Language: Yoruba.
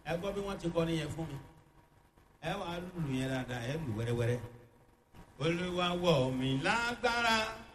ẹ gbọ́ bí wọ́n ti kọ́ nìyẹn fún mi ẹ wàá lùlù yẹn dáadáa ẹ lù wẹ́rẹ́wẹ́rẹ́. Olúwa wọ̀ mí lágbára.